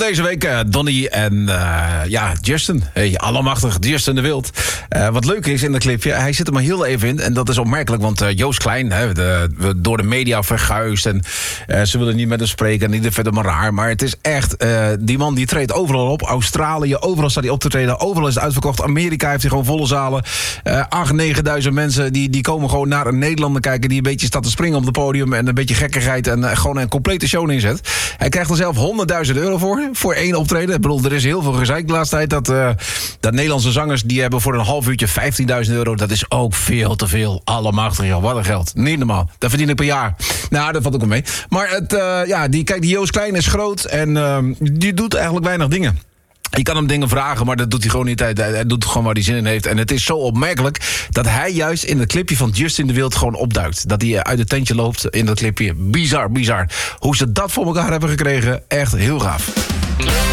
deze week Donnie en Justin. Hey, allemachtig Justin de Wild. Wat leuk is in dat clipje, hij zit er maar heel even in. En dat is opmerkelijk, want Joost Klein, door de media verguisd. En ze willen niet met hem spreken en niet verder maar raar. Maar het is echt, die man die treedt overal op. Australië, overal staat hij op te treden. Overal is het uitverkocht. Amerika heeft hij gewoon volle zalen. 8.000, 9.000 mensen die komen gewoon naar een Nederlander kijken die een beetje staat te springen op het podium en een beetje gekkigheid en gewoon een complete show neerzet. Hij krijgt er zelf €100.000 voor één optreden. Ik bedoel, er is heel veel gezeik de laatste tijd dat Nederlandse zangers die hebben voor een half uurtje €15.000. Dat is ook veel te veel. Allemachtig, joh. Wat een geld. Niet normaal. Dat verdien ik per jaar. Nou, dat valt ook wel mee. Maar die Joost Klein is groot en die doet eigenlijk weinig dingen. Je kan hem dingen vragen, maar dat doet hij gewoon niet. Hij doet gewoon waar hij zin in heeft. En het is zo opmerkelijk dat hij juist in het clipje van Justin de Wild gewoon opduikt. Dat hij uit het tentje loopt in dat clipje. Bizar. Hoe ze dat voor elkaar hebben gekregen, echt heel gaaf.